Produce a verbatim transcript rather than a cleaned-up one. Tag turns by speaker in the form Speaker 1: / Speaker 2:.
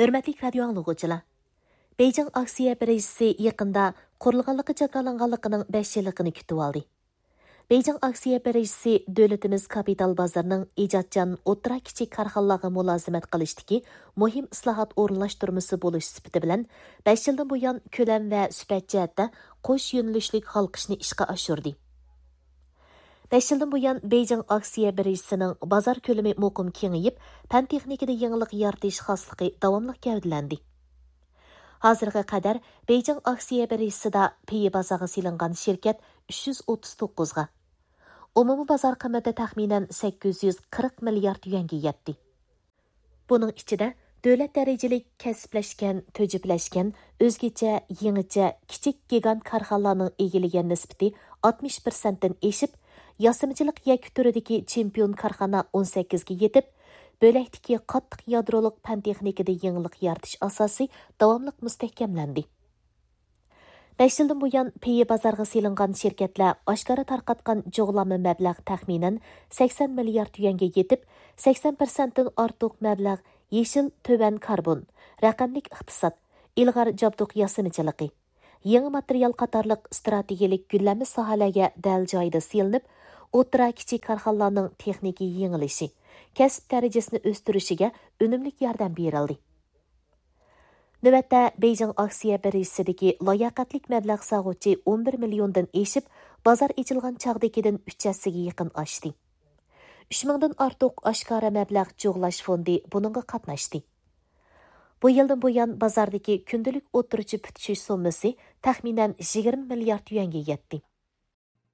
Speaker 1: Hürmetlik radio anlıqıcılar. Beijing aksiya birisi yaqında qurilganligi jakalanganligining besh yilligini kutib oldi. Beijing aksiya birisi davlatimiz kapital bozorining ijodchan o'tira kichik korxonalarga mulozimat qilishdagi muhim islohot o'rinlashtirmasi bo'lish sifati bilan besh yildan buyon ko'lam va sifat jihatda qo'sh yo'nalishlik xalqishni ishga oshirdi. besh yildan buyon Beijing aksiya birisining bozor ko'lami muqim kengayib, fan texnikada yangilik yaratish xosligi davomli gavdalandi. Hozirga qadar Beijing aksiya birisida piyi bozorga silingan shirkat uch yuz o'ttiz to'qqiz ga, umumiy bozor qiymati taxminan sakkiz yuz qirq milliard yuanga yetdi. Buning ichida davlat darajalik kasblashgan, to'jiblashgan, o'zgacha, yangicha, kichik gigant korxonalarning egillagan nisbati oltmish persentdan eshib, yasimchilik yak turidagi chempion korxona o'n sakkiz ga yetib, böləkdiki qattiq yadroliq fan texnikada yangilik yaratish asosi davomli mustahkamlandi. besh yildan buyon piyi bozorga silingan shirkatlar oshkora tarqatgan jug'lama mablag' taxminan sakson milliard yuanga yetib, sakson persentdan ortiq mablag' yeshil to'van karbon, raqamlik iqtisod, ilg'or jabduq yasimchiligi, yangi material qatorliq strategiyalik gullama sohalarga dal joyida silinib, o'tira kichik korxonalarning texnik yengilishi, kasb darajasini o'stirishiga unumli yordam berildi. Navbatda Beijing aksiya birisidagi loyaqatlik mablag' sog'uvchi o'n bir milliondan eshib, bozor ichilgan chog'dagidan uch hissasiga yaqin oshdi. uch mingdan ortiq oshkora mablag' jug'lash fondi buningga qatnashdi. Bu yildan buyon bozordagi kundalik o'tiruvchi putishish summasi taxminan yigirma milliard yuanga yetdi.